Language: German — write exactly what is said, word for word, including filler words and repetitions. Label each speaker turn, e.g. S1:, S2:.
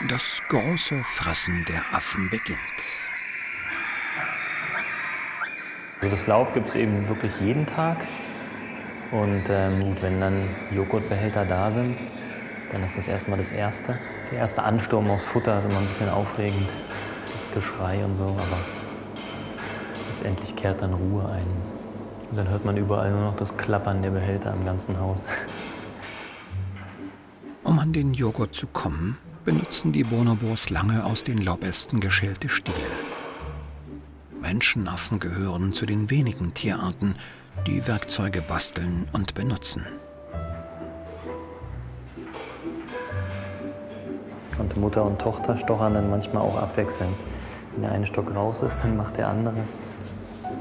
S1: Das große Fressen der Affen beginnt.
S2: Also das Laub gibt es eben wirklich jeden Tag. Und ähm, wenn dann Joghurtbehälter da sind, dann ist das erstmal das Erste. Der erste Ansturm aufs Futter ist immer ein bisschen aufregend. Das Geschrei und so, aber letztendlich kehrt dann Ruhe ein. Und dann hört man überall nur noch das Klappern der Behälter im ganzen Haus.
S1: Um an den Joghurt zu kommen, benutzen die Bonobos lange aus den Laubästen geschälte Stiele. Menschenaffen gehören zu den wenigen Tierarten, die Werkzeuge basteln und benutzen.
S2: Und Mutter und Tochter stochern dann manchmal auch abwechselnd. Wenn der eine Stock raus ist, dann macht der andere.